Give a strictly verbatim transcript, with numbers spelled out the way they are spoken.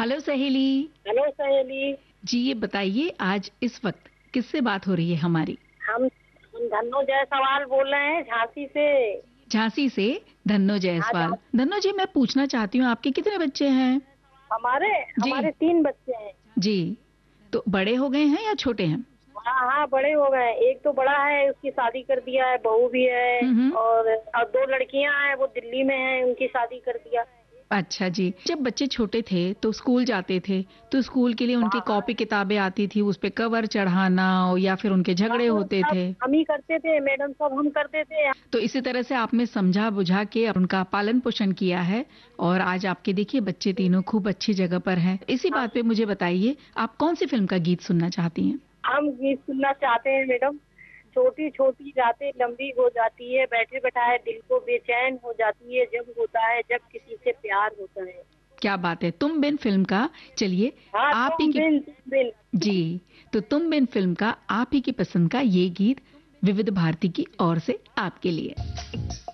Hello सहेली। Hello सहेली। जी ये बताइए आज इस वक्त किससे बात हो रही है हमारी? हम हम धन्नो जायसवाल बोल रहे हैं झांसी से। झांसी से धन्नो हाँ जायसवाल। झांसी। धन्नो जी मैं पूछना चाहती हूँ आपके कितने बच्चे हैं? हमारे जी हमारे तीन बच्चे हैं। जी। तो बड़े हो गए हैं या छोटे हैं? हाँ हाँ बड़े हो गए हैं। एक तो बड़ा है, उसकी शादी कर दिया है, बहू भी है। हम्म। और और दो लड़कियां हैं, वो दिल्ली में हैं, उनकी शादी कर दिया। अच्छा जी। जब बच्चे छोटे थे तो स्कूल जाते थे तो स्कूल के लिए उनकी हाँ हाँ कॉपी किताबें आती थी, उस पे कवर चढ़ाना या फिर उनके झगड़े हाँ, होते सब थे। हम ही करते थे, मैडम सब हम करते थे। तो इसी तरह से आपने समझा बुझा के उनका पालन पोषण किया है और आज आपके देखिए बच्चे तीनों खूब अच्छी जगह पर हैं। इसी हाँ, बात पे मुझे बताइए आप कौन सी फिल्म का गीत सुनना चाहती हैं? हम गीत सुनना चाहते हैं मैडम। छोटी छोटी रातें लंबी हो जाती है, बैठे बैठाए दिल को बेचैन हो जाती है, जब होता है जब किसी से प्यार होता है। क्या बात है, तुम बिन फिल्म का। चलिए हाँ आप ही तुम की। बिन तुम बिन। जी। तो तुम बिन फिल्म का आप ही की पसंद का ये गीत विविध भारती की ओर से आपके लिए।